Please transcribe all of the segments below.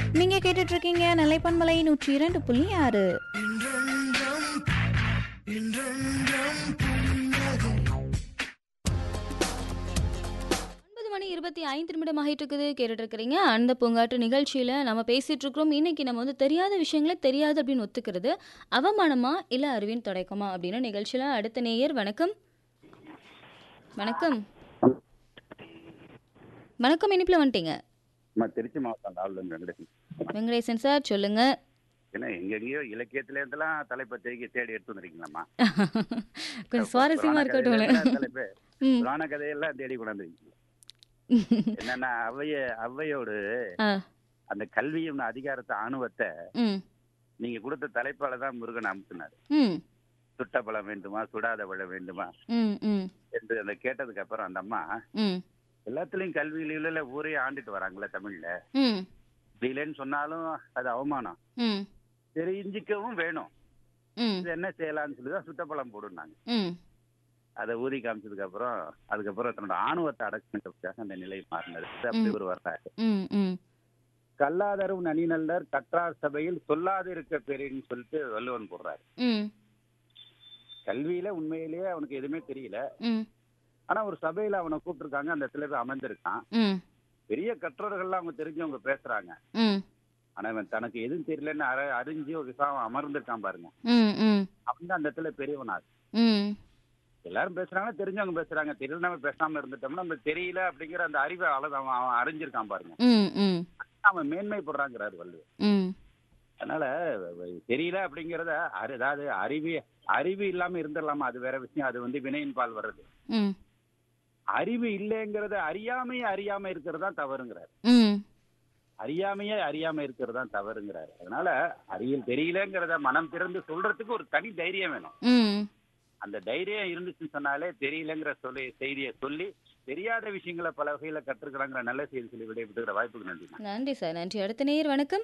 நீங்க கேட்டுட்டு இருக்கீங்க நிலைப்பன்மலை 102.6. 9:25 ஆகிட்டு இருக்குது. கேட்டுட்டு இருக்கிறீங்க அந்த பூங்காற்று நிகழ்ச்சியில நம்ம பேசிட்டு இருக்கிறோம். இன்னைக்கு நம்ம வந்து தெரியாத விஷயங்களை தெரியாது அப்படின்னு ஒத்துக்கிறது அவமானமா இல்ல அறிவின் தொடக்கமா அப்படின்னு நிகழ்ச்சியில அடுத்த நேயர். வணக்கம். வணக்கம். வணக்கம், இனிப்புல வந்துட்டீங்க. திருச்சி மாவட்டம் லால்குடி வெங்கடேசன். வெங்கடேசன் சார் சொல்லுங்க. ஏன்னா எங்கெங்கேயோ இலக்கியத்துல இருந்தெல்லாம் தலைப்பை தேடி எடுத்து வந்துருக்கீங்களாம்மா. கொஞ்சம் சுவாரஸ்யமா இருக்கட்டும். தலைப்பு ம். புராண கதையெல்லாம் தேடி கொண்டாந்துருக்கீங்க. என்னன்னா ஔவையோடு ஆ. அந்த கல்வியும் அதிகாரத்தை ஆணுவத்தை ம். நீங்க கொடுத்த தலைப்பால தான் முருகன் அமுத்தினார். ம். சுட்ட பழம் வேண்டுமா சுடாத பழம் வேண்டுமா ம். ம். என்று அந்த கேட்டதுக்கு அப்புறம் அந்த அம்மா ம். எல்லாத்துலயும் கல்வியில ஊரே ஆண்டுட்டு வராங்களே தமிழ்ல. ம். இப்படி இல்லைன்னு சொன்னாலும் அது அவமானம், ம். தெரிஞ்சிக்கவும் வேணும். ம். இது என்ன செய்யலாம்னு சொல்லிதான் சுட்டப்பழம் போடுனாங்க. ம். அதை ஊதி காமிச்சதுக்கு அப்புறம் அதுக்கப்புறம் தன்னோட ஆணவத்தை அடக்கினதுக்காக அந்த நிலை மாறினது. அப்படி ஒரு வரலாறு. ம். ம். கல்லாதரும் நனிநல்லர் கற்றார் சபையில் சொல்லாதிருக்க பெரியன்னு சொல்லிட்டு வள்ளுவன் போடுறாரு. ம். கல்வியில உண்மையிலேயே அவனுக்கு எதுவுமே தெரியல. ம். ஆனா ஒரு சபையில அவனை கூப்பிட்டுருக்காங்க, அந்த இடத்துல போய் அமர்ந்திருக்கான். ம். பெரிய கற்றோர்கள்லாம் அவங்க தெரிஞ்சவங்க பேசுறாங்க. ம். ஆனா இவன் தனக்கு எதுவும் தெரியலன்னு அறிஞ்சு ஒரு விசாரம் அமர்ந்திருக்கான் பாருங்க. ம். ம். அவன் தான் அந்த இடத்துல பெரியவனாரு. ம். எல்லாரும் பேசுறாங்க, தெரிஞ்சவங்க பேசுறாங்க. தெரியல பேசாம இருந்துட்டோம்னா நம்ம தெரியல அப்படிங்கிற அந்த அறிவை அவன் அறிஞ்சிருக்கான் பாருங்க. ம். ம். அவன் மேன்மைப்படுறாங்கிறாரு வள்ளுவர். ம். அதனால தெரியல அப்படிங்கறத அதாவது அறிவு இல்லாம இருந்துடலாமா, அது வேற விஷயம். அது வந்து வினையின் பால் வர்றது. ம். அறிவு இல்லைங்கிறத அறியாம இருக்கிறது தான் தவறுங்கிறாரு. ம். அறியாம இருக்கிறது தான் தவறுங்கிறாரு. அதனால அறிவியல் தெரியலங்கிறத மனம் திறந்து சொல்றதுக்கு ஒரு தனி தைரியம் வேணும். ம். அந்த தைரியம் இருந்துச்சுன்னு சொன்னாலே தெரியலங்கிற செய்தியை சொல்லி தெரியாத விஷயங்களை பல வகையில கற்றுக்கலாங்கிற நல்ல செய்தி சொல்லி விடைபெற்றுகிற வாய்ப்புக்கு நன்றி. நன்றி சார், நன்றி. அடுத்த நேயர். வணக்கம்.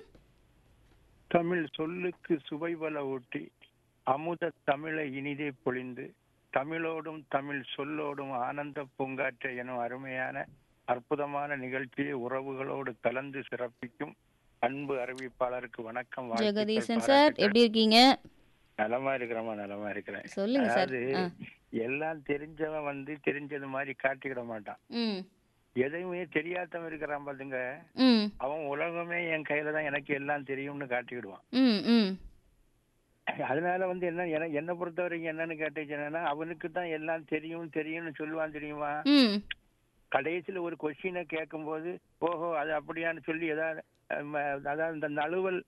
தமிழ் சொல்லுக்கு சுவைபல ஊட்டி அமுத தமிழை இனிதே பொழிந்து தமிழோடும் தமிழ் சொல்லோடும் ஆனந்த பூங்காற்றை எனும் அருமையான அற்புதமான நிகழ்ச்சியை உறவுகளோடு கலந்து சிறப்பிக்கும் அன்பு அறிவிப்பாளருக்கு வணக்கம். ஜெகதீசன் சார் எப்படி இருக்கீங்க? நலமா இருக்கிறேன். சொல்லுங்க சார். அதாவது எல்லாம் தெரிஞ்சவன் வந்து தெரிஞ்சது மாதிரி காட்டிக்கிட மாட்டான். ம். எதையுமே தெரியாதவன் இருக்கிறான் பாத்துங்க, ம். அவன் உலகமே என் கையில தான், எனக்கு எல்லாம் தெரியும்னு காட்டிக்கிடுவான். ம். ம். அதனால வந்து என்ன பொறுத்த வரைக்கும் என்னன்னு கேட்டுச்சுன்னா, அவனுக்கு தான் எல்லாம் தெரியும்னு சொல்லுவான் தெரியுமா. ம். கடைசியில ஒரு கொஸ்டினை கேட்கும் போது ஓஹோ அது அப்படியான்னு சொல்லி அதாவது இந்த நழுவல்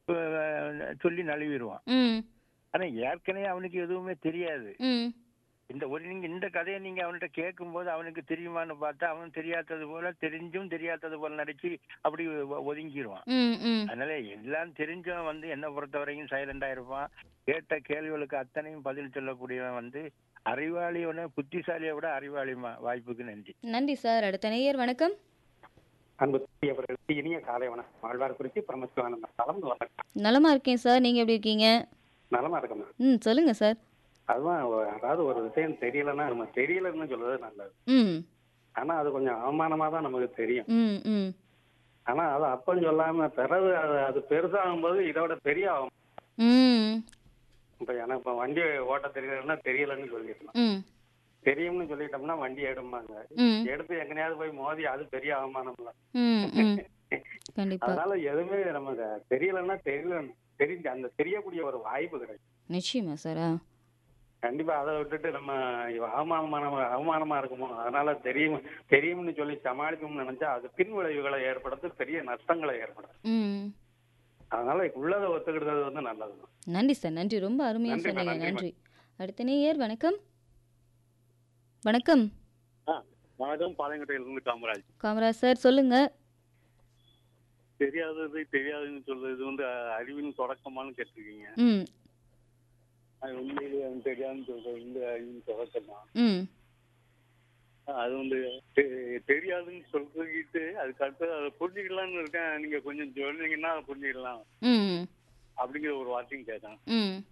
சொல்லி நழுவிடுவான். ம். ஆனா ஏற்கனவே அவனுக்கு எதுவுமே தெரியாது. ம். நீங்க இந்த கதையை நீங்க அவன்கிட்ட கேட்கும் போது அவனுக்கு தெரியுமான்னு பார்த்தா அவன் தெரியாதது போல தெரிஞ்சும் தெரியாதது போல நடிச்சு அப்படி ஒதுங்கிடுவான். ம். ம். அதனால எல்லாம் தெரிஞ்சவன் வந்து என்ன பொறுத்த வரைக்கும் சைலண்டா இருப்பான். கேட்ட கேள்விகளுக்கு அத்தனையும் பதில் சொல்லக்கூடியவன் வந்து அறிவாளியோட புத்திசாலியை விட அறிவாளிமா. வாய்ப்புக்கு நன்றி. நன்றி சார். அடுத்த நேயர். வணக்கம். அன்பு அவர்களுக்கு இனிய காலை வணக்கம். ஆழ்வார்குறிச்சி பரமசிவானந்தம். நலமா வணக்கம். நலமா இருக்கேன் சார், நீங்க எப்படி இருக்கீங்க? நலமா இருக்கணும். ம். சொல்லுங்க சார். அதுதான், அதாவது ஒரு விஷயம் தெரியலன்னா நம்ம தெரியலன்னு சொல்றது நல்லது. ம். ஆனா அது கொஞ்சம் அவமானமா தான் நமக்கு தெரியும். ம். ம். ஆனா அது அப்பன்னு சொல்லாம பிறகு அது பெருசாகும் போது இதோட பெரிய அவமானம். ம். இப்ப எனக்கு இப்ப வண்டி ஓட்ட தெரியலன்னா தெரியலன்னு சொல்லிடலாம். ம். தெரியும்னு சொல்லிட்டோம்னா வண்டி எடுப்பாங்க. ம். எடுத்து எங்கனையாவது போய் மோதி அது பெரிய அவமானம் இல்ல. ம். ம். கண்டிப்பா. அதனால எதுவுமே நமக்கு தெரியலன்னா தெரிஞ்சு அந்த தெரியக்கூடிய ஒரு வாய்ப்பு கிடைக்கும். நிச்சயமா சார். கண்டிப்பா அதை விட்டுட்டு நம்ம அவமானமா இருக்குமோ அதனால தெரியும்னு சொல்லி சமாளிக்கணும்னு நினைச்சா அது பின் விளைவுகளை ஏற்படுத்தி பெரிய நஷ்டங்களை ஏற்படுத்தும். ம். அதனால உள்ளதை ஒத்துக்கிடுறது வந்து நல்லது. நன்றி சார், நன்றி. ரொம்ப அருமையா நன்றிம்மா, சொன்னீங்க. நன்றிம்மா. நன்றி. அடுத்த நேயர். வணக்கம். வணக்கம். வணக்கம். பாளையங்கோட்டையிலிருந்து காமராஜ். காமராஜ் சார் சொல்லுங்க. தெரியாதுன்னு சொல்றது வந்து அறிவின் தொடக்கமானு கேட்டிருக்கீங்க. ம். அது உண்மையிலேயே தெரியாதுன்னு சொல்றது வந்து அறிவின் தொடக்கம் தான். ம். அது வந்து தெரியாதுன்னு சொல்லிட்டு அதுக்கு அடுத்து அதை புரிஞ்சுக்கலாம்னு இருக்கேன். நீங்க கொஞ்சம் சொன்னீங்கன்னா அதை புரிஞ்சுக்கலாம் ம். அப்படிங்கிற ஒரு வார்த்தையும் கேட்டேன். ம்.